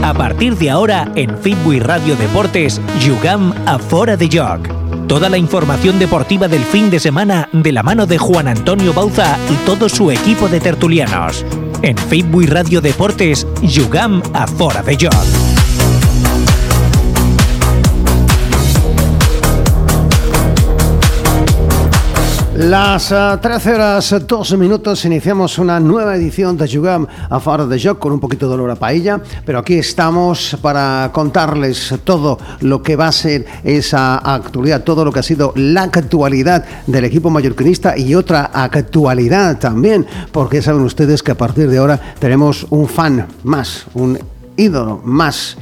A partir de ahora, en Fitbui Radio Deportes, jugam a Fora de Joc. Toda la información deportiva del fin de semana de la mano de Juan Antonio Bauza y todo su equipo de tertulianos. En Fitbui Radio Deportes, jugam a Fora de Joc. Las 13 horas 2 minutos iniciamos una nueva edición de Jugam a Fora de Joc con un poquito de olor a paella, pero aquí estamos para contarles todo lo que va a ser esa actualidad, todo lo que ha sido la actualidad del equipo mallorquinista y otra actualidad también, porque saben ustedes que a partir de ahora tenemos un fan más, un ídolo más.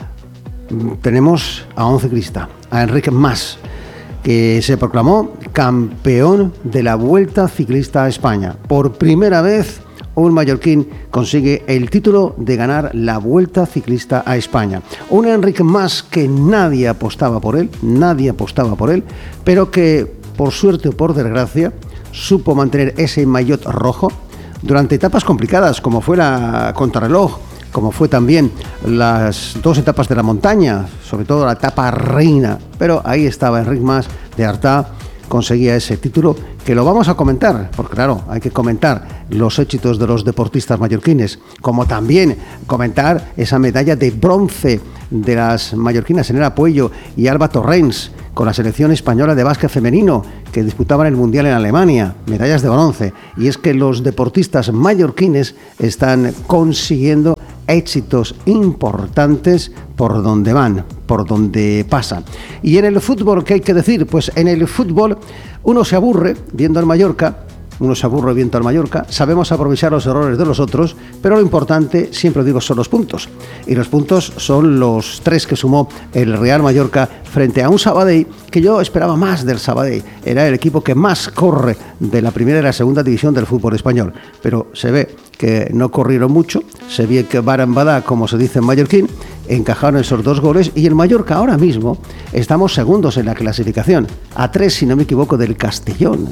Tenemos a un ciclista, a Enric Mas, que se proclamó campeón de la Vuelta Ciclista a España. Por primera vez, un mallorquín consigue el título de ganar la Vuelta Ciclista a España. Un Enric Mas que nadie apostaba por él, pero que, por suerte o por desgracia, supo mantener ese maillot rojo durante etapas complicadas, como fue la contrarreloj, como fue también las 2 etapas de la montaña, sobre todo la etapa reina. Pero ahí estaba Enric Mas de Artà, conseguía ese título, que lo vamos a comentar, porque claro, hay que comentar los éxitos de los deportistas mallorquines, como también comentar esa medalla de bronce de las mallorquinas Enera Puello y Alba Torrens, con la selección española de básquet femenino, que disputaban el Mundial en Alemania, medallas de bronce. Y es que los deportistas mallorquines están consiguiendo éxitos importantes por donde van, por donde pasan. Y en el fútbol, ¿qué hay que decir? Pues en el fútbol uno se aburre viendo al Mallorca, sabemos aprovechar los errores de los otros, pero lo importante, siempre digo, son los puntos. Y los puntos son los 3 que sumó el Real Mallorca frente a un Sabadell que yo esperaba más del Sabadell. Era el equipo que más corre de la primera y la segunda división del fútbol español. Pero se ve que no corrieron mucho, se ve que barambadá, como se dice en mallorquín, encajaron esos 2 goles y el Mallorca ahora mismo estamos segundos en la clasificación, a 3, si no me equivoco, del Castellón,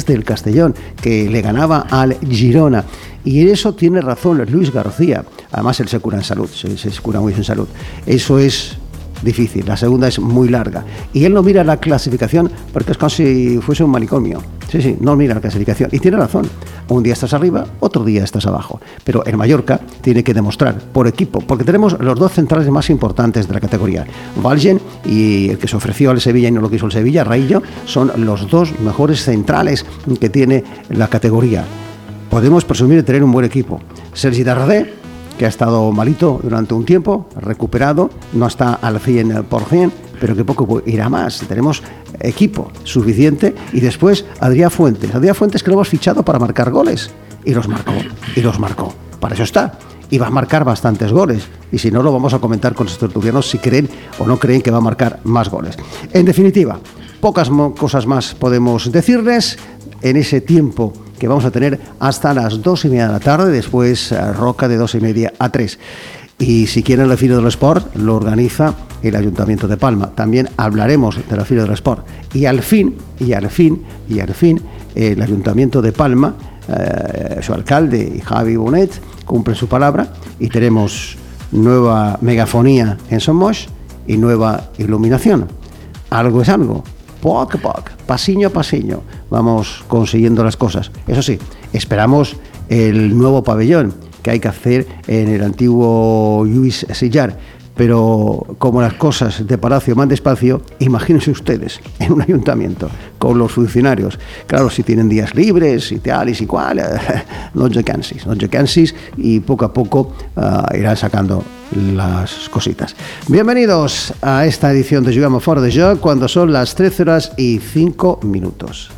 que le ganaba al Girona. Y en eso tiene razón Luis García. Además, él se cura en salud, se cura muy en salud. Eso es difícil, la segunda es muy larga. Y él no mira la clasificación porque es como si fuese un manicomio. Sí, no mira la clasificación. Y tiene razón. Un día estás arriba, otro día estás abajo. Pero el Mallorca tiene que demostrar por equipo, porque tenemos los 2 centrales más importantes de la categoría. Valgen y el que se ofreció al Sevilla y no lo quiso el Sevilla, Raillo, son los 2 mejores centrales que tiene la categoría. Podemos presumir de tener un buen equipo. Sergi Darder, que ha estado malito durante un tiempo, recuperado, no está al 100%, pero que poco irá más. Tenemos equipo suficiente. Y después Adrià Fuentes, que lo hemos fichado para marcar goles, y los marcó, para eso está, y va a marcar bastantes goles, y si no lo vamos a comentar con los tertulianos si creen o no creen que va a marcar más goles. En definitiva, pocas cosas más podemos decirles en ese tiempo que vamos a tener hasta las 2:30 de la tarde, después Roca de 2:30 a 3. Y si quieren la Fira del Esport, lo organiza el Ayuntamiento de Palma. También hablaremos de la Fira del Esport. Y al fin, el Ayuntamiento de Palma, su alcalde y Javi Bonet, cumplen su palabra y tenemos nueva megafonía en Somos y nueva iluminación. Algo es algo. Poc a poc, pasiño a pasiño, vamos consiguiendo las cosas. Eso sí, esperamos el nuevo pabellón que hay que hacer en el antiguo Lluís Sillar, pero como las cosas de Palacio van despacio, imagínense ustedes en un ayuntamiento con los funcionarios, claro, si tienen días libres y tal y si cual, no te cansis y poco a poco irán sacando las cositas. Bienvenidos a esta edición de Jugam a Fora de Joc cuando son las 13:05.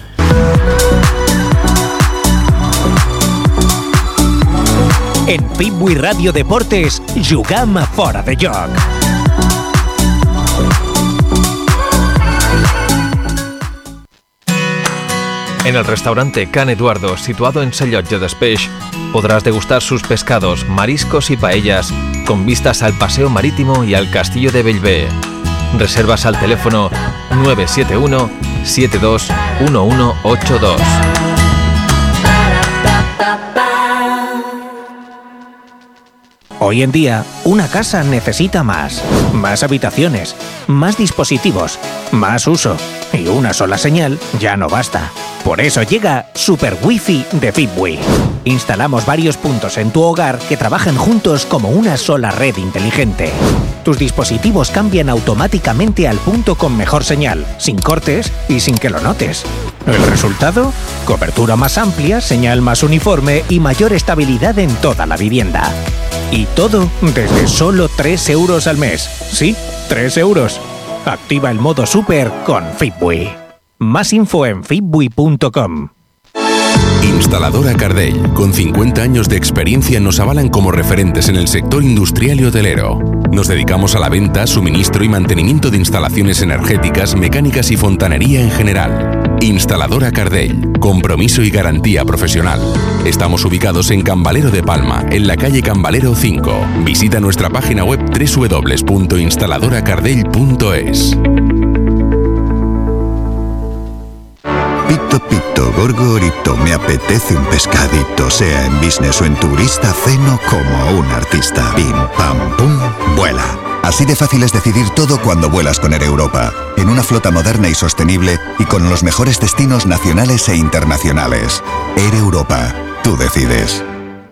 En Fitbui Radio Deportes, jugam a Fora de Joc. En el restaurante Can Eduardo, situado en Sallotge d'Espeix, podrás degustar sus pescados, mariscos y paellas con vistas al paseo marítimo y al castillo de Bellver. Reservas al teléfono 971 72 1182. Hoy en día, una casa necesita más habitaciones, más dispositivos, más uso. Y una sola señal ya no basta. Por eso llega Super Wi-Fi de Fitbui. Instalamos varios puntos en tu hogar que trabajan juntos como una sola red inteligente. Tus dispositivos cambian automáticamente al punto con mejor señal, sin cortes y sin que lo notes. ¿El resultado? Cobertura más amplia, señal más uniforme y mayor estabilidad en toda la vivienda. Y todo desde solo 3 euros al mes. Sí, 3 euros. Activa el modo Super con Fitbui. Más info en fitbui.com. Instaladora Cardell, con 50 años de experiencia, nos avalan como referentes en el sector industrial y hotelero. Nos dedicamos a la venta, suministro y mantenimiento de instalaciones energéticas, mecánicas y fontanería en general. Instaladora Cardell, compromiso y garantía profesional. Estamos ubicados en Cambalero de Palma, en la calle Cambalero 5. Visita nuestra página web www.instaladoracardell.es. Pito, pito, gorgorito, me apetece un pescadito, sea en business o en turista, ceno como un artista. Pim, pam, pum, vuela. Así de fácil es decidir todo cuando vuelas con Air Europa, en una flota moderna y sostenible y con los mejores destinos nacionales e internacionales. Air Europa, tú decides.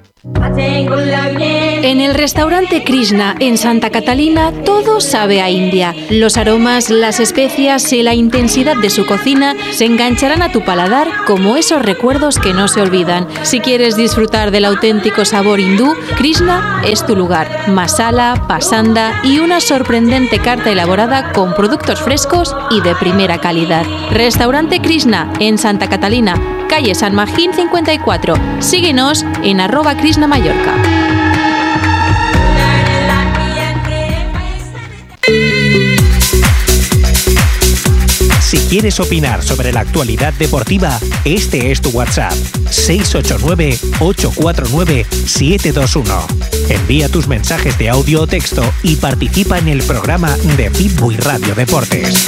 En el restaurante Krishna en Santa Catalina todo sabe a India. Los aromas, las especias y la intensidad de su cocina se engancharán a tu paladar como esos recuerdos que no se olvidan. Si quieres disfrutar del auténtico sabor hindú, Krishna es tu lugar. Masala, pasanda y una sorprendente carta elaborada con productos frescos y de primera calidad. Restaurante Krishna en Santa Catalina, calle San Magín 54. Síguenos en @KrishnaMallorca. Si quieres opinar sobre la actualidad deportiva, este es tu WhatsApp: 689-849-721. Envía tus mensajes de audio o texto y participa en el programa de Fitbui Radio Deportes.